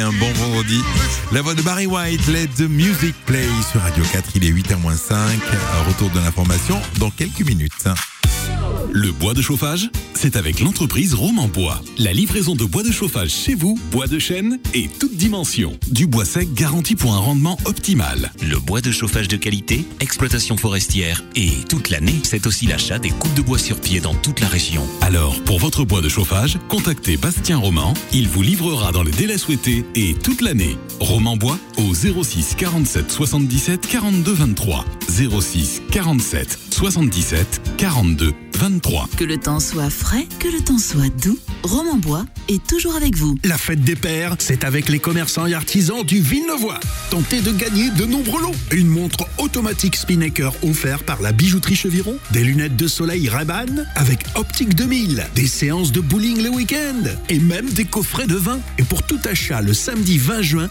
Un bon vendredi. La voix de Barry White, Let the Music Play sur Radio 4. Il est 8h-5. Retour de l'information dans quelques minutes. Le bois de chauffage, c'est avec l'entreprise Roman Bois. La livraison de bois de chauffage chez vous, bois de chêne et toute dimension. Du bois sec garanti pour un rendement optimal. Le bois de chauffage de qualité, exploitation forestière et toute l'année, c'est aussi l'achat des coupes de bois sur pied dans toute la région. Alors, pour votre bois de chauffage, contactez Bastien Roman. Il vous livrera dans les délais souhaités et toute l'année. Roman Bois au 06 47 77 42 23. 06 47 77 42 23. Que le temps soit frais, que le temps soit doux, Roman Bois est toujours avec vous. La fête des pères, c'est avec les commerçants et artisans du Villenevois. Tentez de gagner de nombreux lots. Une montre automatique Spinnaker offerte par la bijouterie Cheviron, des lunettes de soleil Ray-Ban avec Optique 2000, des séances de bowling le week-end et même des coffrets de vin. Et pour tout achat le samedi 20 juin,